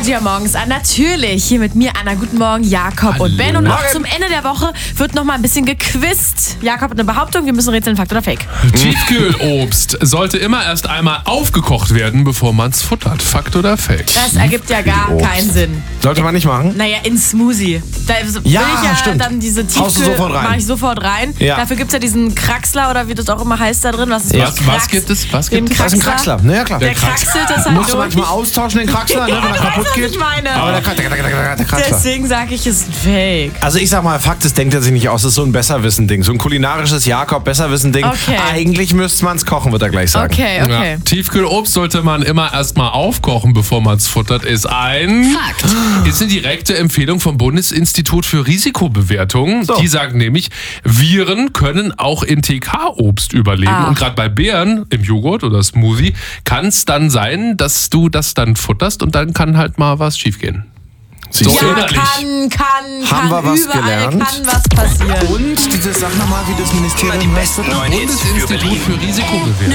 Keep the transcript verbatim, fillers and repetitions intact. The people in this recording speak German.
Radio morgens an. Natürlich hier mit mir, Anna. Guten Morgen, Jakob Hallo. und Ben. Und auch Morgen. zum Ende der Woche wird noch mal ein bisschen gequizt. Jakob hat eine Behauptung, wir müssen rätseln, Fakt oder Fake. Tiefkühlobst sollte immer erst einmal aufgekocht werden, bevor man es futtert. Fakt oder Fake? Das ergibt ja gar Obst. keinen Sinn. Sollte man nicht machen? Naja, in Smoothie. Da will Ja, ich ja stimmt. dann diese Haust du Tiefkühl, sofort rein. mache ich sofort rein. Ja. Dafür gibt es ja diesen Kraxler oder wie das auch immer heißt da drin. Was, ist Ja. das? Was, was gibt es? Was Den gibt es? Das ist ein Kraxler. Na ja, klar. Der kraxelt das halt Musst du durch. manchmal austauschen, den Kraxler, ne, wenn er Ja, kaputt weißt du, was geht. ich meine? Aber der, der, der, der, der Kraxler. Deswegen sage ich, es ist ein Fake. Also ich sag mal, Fakt, das denkt er sich nicht aus. Das ist so ein Besserwissen-Ding. So ein kulinarisches Jakob-Besserwissen-Ding. Okay. Eigentlich müsste man es kochen, wird er gleich sagen. Okay, okay. Ja. Tiefkühlobst sollte man immer erstmal aufkochen, bevor man es futtert, ist ein... Fakt. Ist eine direkte Empfehlung vom Bundesinstitut für Risikobewertung. So. Die sagen nämlich, Viren können auch in T K-Obst überleben. Ach. Und gerade bei Beeren im Joghurt oder Smoothie kann es dann sein, dass du das dann futterst und dann kann halt mal was schiefgehen. Siehst So du? Ja, innerlich. kann, kann, Haben kann, wir was überall gelernt? kann was passieren. Und diese Sag nochmal, wie das Ministerium heißt, oder? Bundesinstitut für Risikobewertung.